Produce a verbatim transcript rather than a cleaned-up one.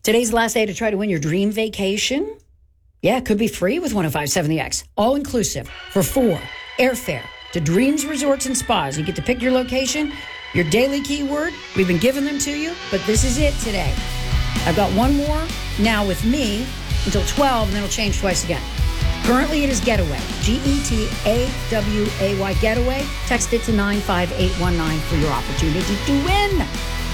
Today's the last day to try to win your dream vacation. Yeah, it could be free with one oh five seven The X. All inclusive for four. Airfare to Dreams Resorts and Spas. You get to pick your location, your daily keyword. We've been giving them to you, but this is it today. I've got one more now with me until twelve, and then it'll change twice again. Currently, it is Getaway. G E T A W A Y, Getaway. Text it to nine five eight one nine for your opportunity to win.